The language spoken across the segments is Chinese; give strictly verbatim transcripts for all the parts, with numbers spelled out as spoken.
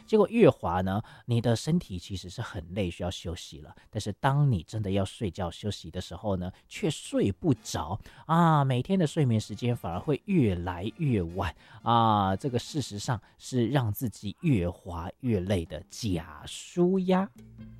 结果越滑呢，你的身体其实是很累，需要休息了。但是当你真的要睡觉休息的时候呢，却睡不着啊，每天的睡眠时间反而会越来越晚啊，这个事实上是让自己越滑越累的假舒压。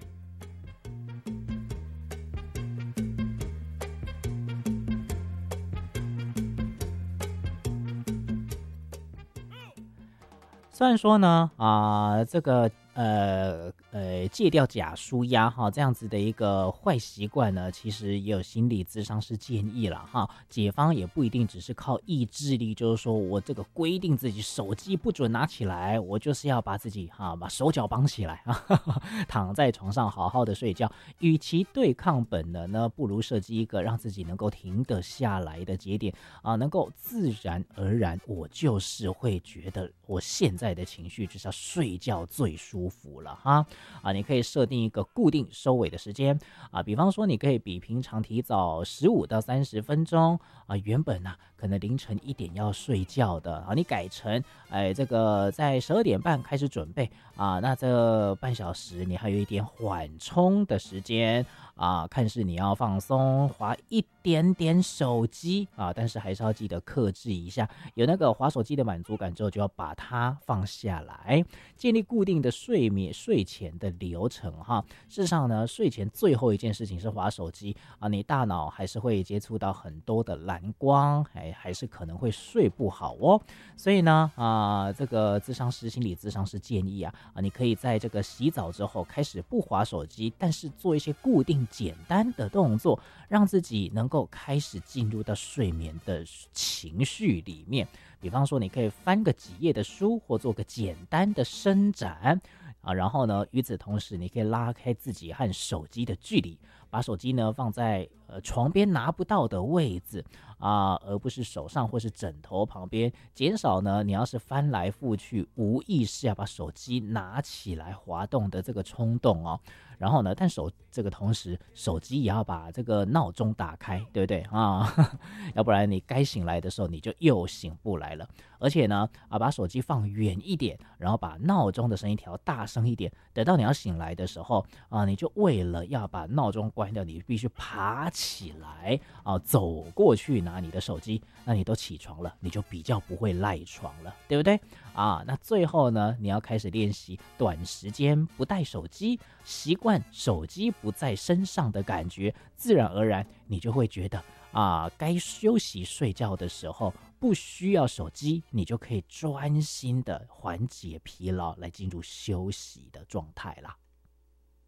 虽然说呢，啊、呃，这个呃呃戒掉假舒压哈，这样子的一个坏习惯呢，其实也有心理咨商师建议了哈。解方也不一定只是靠意志力，就是说我这个规定自己手机不准拿起来，我就是要把自己哈把手脚绑起来啊，躺在床上好好的睡觉。与其对抗本能呢，不如设计一个让自己能够停得下来的节点啊，能够自然而然，我就是会觉得我现在的情绪就是要睡觉最舒服了哈啊！你可以设定一个固定收尾的时间啊，比方说你可以比平常提早十五到三十分钟啊，原本呢、啊、可能凌晨一点要睡觉的啊，你改成哎这个在十二点半开始准备啊，那这半小时你还有一点缓冲的时间啊，看是你要放松滑一点点手机啊，但是还是要记得克制一下，有那个滑手机的满足感之后，就要把它放下来，建立固定的睡眠睡前的流程哈。事实上呢，睡前最后一件事情是滑手机啊，你大脑还是会接触到很多的蓝光，还还是可能会睡不好哦。所以呢，啊，这个咨商师心理咨商师建议啊，啊，你可以在这个洗澡之后开始不滑手机，但是做一些固定简单的动作，让自己能够开始进入到睡眠的情绪里面。比方说，你可以翻个几页的书，或做个简单的伸展啊，然后呢，与此同时，你可以拉开自己和手机的距离，把手机呢放在呃床边拿不到的位置啊，而不是手上或是枕头旁边，减少呢你要是翻来覆去，无意识要把手机拿起来滑动的这个冲动哦。然后呢，但手这个同时，手机也要把这个闹钟打开，对不对啊？要不然你该醒来的时候，你就又醒不来了。而且呢，啊，把手机放远一点，然后把闹钟的声音调大声一点。等到你要醒来的时候啊，你就为了要把闹钟关掉，你必须爬起来啊，走过去拿你的手机。那你都起床了，你就比较不会赖床了，对不对啊？那最后呢，你要开始练习短时间不带手机，习惯手机不在身上的感觉，自然而然你就会觉得啊，该休息睡觉的时候不需要手机，你就可以专心的缓解疲劳，来进入休息的状态啦。